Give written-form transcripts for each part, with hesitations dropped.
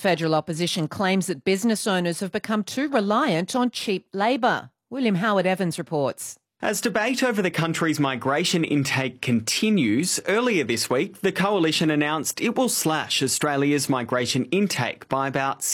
Federal opposition claims that business owners have become too reliant on cheap labour. William Howard Evans reports. As debate over the country's migration intake continues, earlier this week, the Coalition announced it will slash Australia's migration intake by about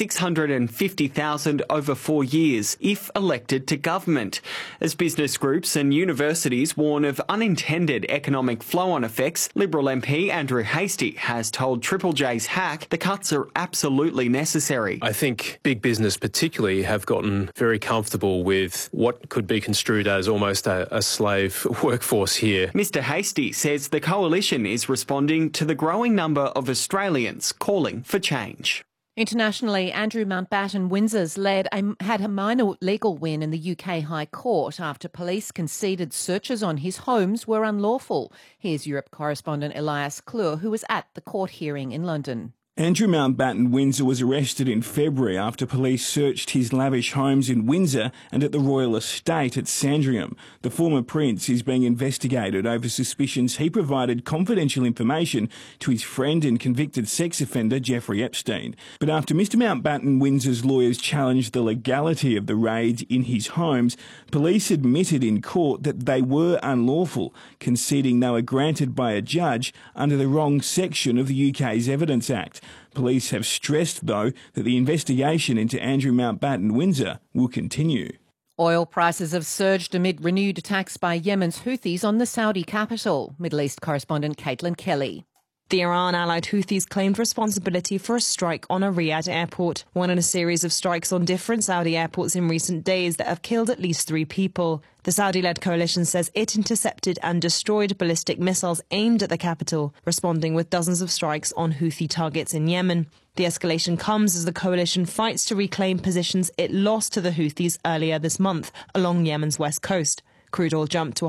650,000 over 4 years if elected to government. As business groups and universities warn of unintended economic flow-on effects, Liberal MP Andrew Hastie has told Triple J's Hack the cuts are absolutely necessary. I think big business particularly have gotten very comfortable with what could be construed as almost a slave workforce here. Mr Hastie says the Coalition is responding to the growing number of Australians calling for change. Internationally, Andrew Mountbatten Windsor's had a minor legal win in the UK High Court after police conceded searches on his homes were unlawful. Here's Europe correspondent Elias Klur, who was at the court hearing in London. Andrew Mountbatten Windsor was arrested in February after police searched his lavish homes in Windsor and at the Royal Estate at Sandringham. The former prince is being investigated over suspicions he provided confidential information to his friend and convicted sex offender Jeffrey Epstein. But after Mr Mountbatten Windsor's lawyers challenged the legality of the raids in his homes, police admitted in court that they were unlawful, conceding they were granted by a judge under the wrong section of the UK's Evidence Act. Police have stressed, though, that the investigation into Andrew Mountbatten Windsor will continue. Oil prices have surged amid renewed attacks by Yemen's Houthis on the Saudi capital. Middle East correspondent Caitlin Kelly. The Iran-allied Houthis claimed responsibility for a strike on a Riyadh airport, one in a series of strikes on different Saudi airports in recent days that have killed at least 3 people. The Saudi-led coalition says it intercepted and destroyed ballistic missiles aimed at the capital, responding with dozens of strikes on Houthi targets in Yemen. The escalation comes as the coalition fights to reclaim positions it lost to the Houthis earlier this month along Yemen's west coast. Crude oil jumped to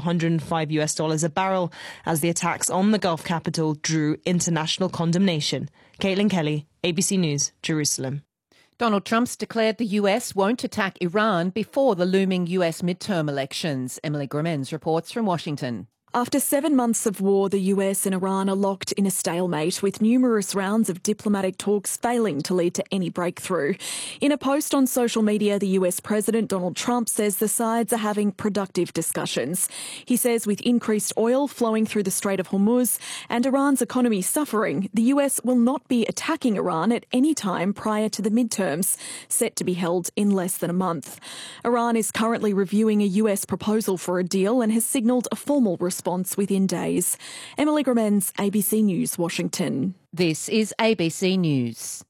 $105 a barrel as the attacks on the Gulf capital drew international condemnation. Caitlin Kelly, ABC News, Jerusalem. Donald Trump's declared the US won't attack Iran before the looming US midterm elections. Emily Gremens reports from Washington. After 7 months of war, the US and Iran are locked in a stalemate, with numerous rounds of diplomatic talks failing to lead to any breakthrough. In a post on social media, the US President Donald Trump says the sides are having productive discussions. He says with increased oil flowing through the Strait of Hormuz and Iran's economy suffering, the US will not be attacking Iran at any time prior to the midterms, set to be held in less than a month. Iran is currently reviewing a US proposal for a deal and has signalled a formal response within days. Emily Gremens, ABC News, Washington. This is ABC News.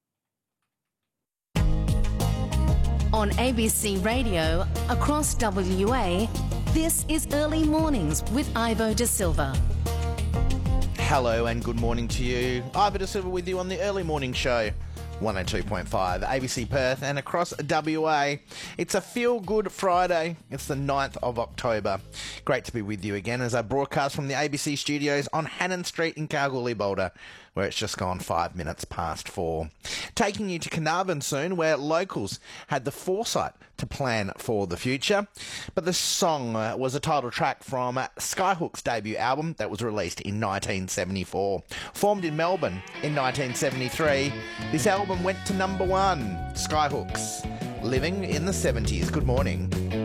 On ABC Radio, across WA, this is Early Mornings with Ivo De Silva. Hello and good morning to you. Ivo De Silva with you on the Early Morning Show. 102.5 ABC Perth and across WA. It's a feel-good Friday. It's the 9th of October. Great to be with you again as I broadcast from the ABC studios on Hannon Street in Kalgoorlie-Boulder, where it's just gone 5 minutes past 4. Taking you to Carnarvon soon, where locals had the foresight to plan for the future. But the song was a title track from Skyhook's debut album that was released in 1974. Formed in Melbourne in 1973, this album went to number 1. Skyhooks, Living in the 70s. Good morning.